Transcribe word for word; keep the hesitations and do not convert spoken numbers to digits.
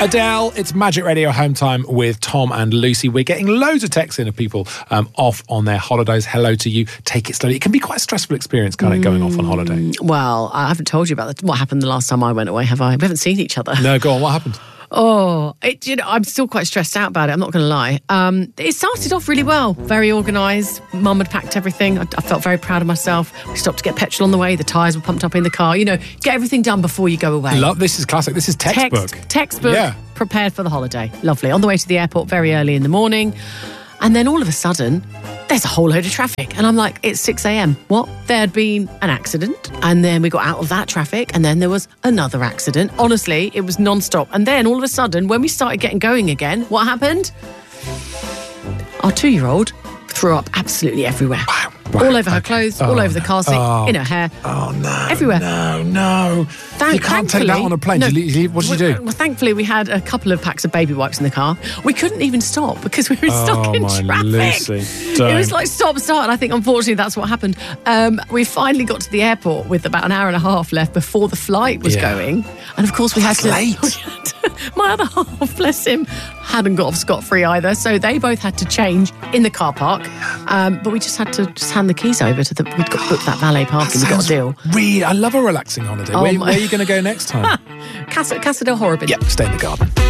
Adele, it's Magic Radio Home Time with Tom and Lucy. We're getting loads of texts in of people um, off on their holidays. Hello to you. Take it slowly. It can be quite a stressful experience, can't it, going off on holiday? Well, I haven't told you about what happened the last time I went away, have I? We haven't seen each other. No, go on. What happened? Oh, it, you know, I'm still quite stressed out about it. I'm not going to lie. Um, it started off really well, very organised. Mum had packed everything. I, I felt very proud of myself. We stopped to get petrol on the way. The tyres were pumped up in the car. You know, get everything done before you go away. Love this is classic. This is textbook. Text, textbook. Yeah. Prepared for the holiday. Lovely. On the way to the airport very early in the morning, and then all of a sudden, there's a whole load of traffic. And I'm like, it's six a.m. What? There had been an accident. And then we got out of that traffic. And then there was another accident. Honestly, it was non-stop. And then all of a sudden, when we started getting going again, what happened? Our two-year-old threw up absolutely everywhere. Wow. Wow. All over her Okay. clothes, Oh, all over the car seat, oh. in her hair. Oh, no. Everywhere. No, no. Thank- you can't take that thankfully- on a plane. no. Did you leave- what did you do? Well, thankfully, we had a couple of packs of baby wipes in the car. We couldn't even stop because we were stuck Oh, in my traffic. Lucy, It don't. was like stop, start. And I think, unfortunately, that's what happened. Um, we finally got to the airport with about an hour and a half left before the flight was Yeah. going. And of course, we had That's to. late. we had to- My other half, bless him, hadn't got off scot-free either. So they both had to change in the car park. Um, but we just had to just hand the keys over to the. We'd got booked that valet parking. We got a Sounds deal. Really, I love a relaxing holiday. Oh, where, my- where are you going to go next time? Casa, Casa del Horrible. Yep, stay in the garden.